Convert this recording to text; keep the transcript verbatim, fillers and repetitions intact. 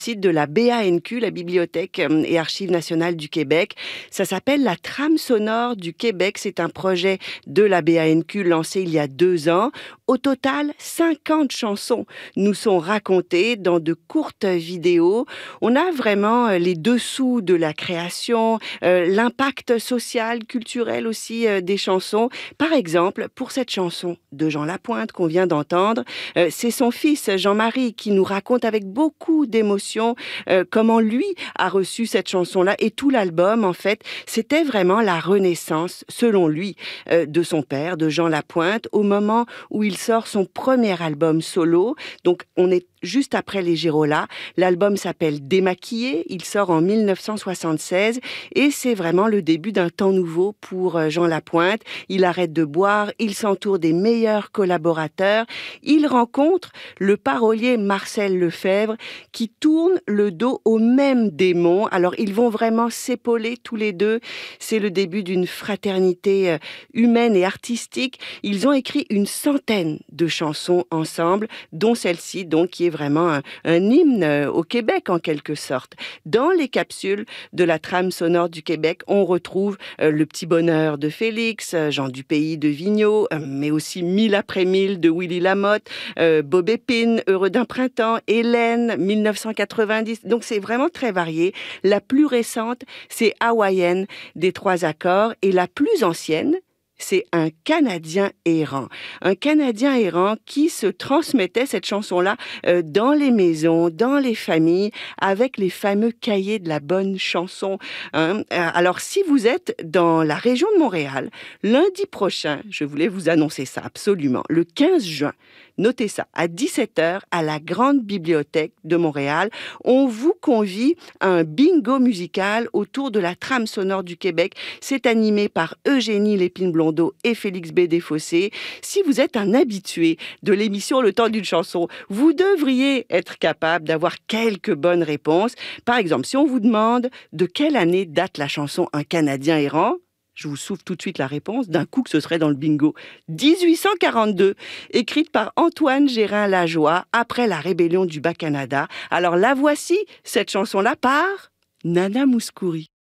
site de la B A N Q, la Bibliothèque euh, et Archives nationales du Québec. Ça s'appelle la trame sonore du Québec. C'est un projet de la B A N Q lancé il y a deux ans. Au total, cinquante chansons nous sont racontées dans de courtes vidéos. On a vraiment euh, les dessous de la création, euh, l'impact social, culturel aussi euh, des chansons. Par exemple, pour cette chanson de Jean Lapointe qu'on vient d'entendre, euh, c'est son fils Jean-Marie qui nous raconte avec beaucoup d'émotion euh, comment lui a reçu cette chanson-là et tout l'album. En fait, c'était vraiment la renaissance, selon lui, euh, de son père, de Jean Lapointe, au moment où il sort son premier album solo. Donc, on est juste après les Girola. L'album s'appelle Démaquillé. Il sort en mille neuf cent soixante-seize et c'est vraiment le début d'un temps nouveau pour euh, Jean Lapointe. Il arrête de boire, il s'entoure des meilleurs collaborateurs. Il rencontre le parolier Marcel Lefebvre qui tourne le dos au même démon. Alors, ils vont vraiment s'épauler tous les deux. C'est le début d'une fraternité euh, humaine et artistique. Ils ont écrit une centaine de chansons ensemble, dont celle-ci, donc, qui est vraiment un, un hymne euh, au Québec, en quelque sorte. Dans les capsules de la trame sonore du Québec, on retrouve euh, Le Petit Bonheur de Félix, euh, Jean du Pays de Vigneault, euh, mais aussi Mille après mille de Willy Lamotte, euh, Bob Épine, Heureux d'un printemps, Hélène, mille neuf cent quatre-vingt-dix. Donc, c'est vraiment très varié. La plus récente, c'est Hawaïenne des Trois Accords. Et la plus ancienne, c'est Un Canadien errant. Un Canadien errant qui se transmettait cette chanson-là euh, dans les maisons, dans les familles, avec les fameux cahiers de la bonne chanson. Hein. Alors, si vous êtes dans la région de Montréal, lundi prochain, je voulais vous annoncer ça absolument, le quinze juin, notez ça, à dix-sept heures, à la Grande Bibliothèque de Montréal, on vous convie à un bingo musical autour de la trame sonore du Québec. C'est animé par Eugénie Lépine-Blondeau et Félix B. Desfossés. Si vous êtes un habitué de l'émission Le Temps d'une chanson, vous devriez être capable d'avoir quelques bonnes réponses. Par exemple, si on vous demande de quelle année date la chanson Un Canadien errant, je vous souffle tout de suite la réponse, d'un coup que ce serait dans le bingo. dix-huit cent quarante-deux, écrite par Antoine Gérin Lajoie après la rébellion du Bas-Canada. Alors la voici, cette chanson-là, par Nana Mouskouri.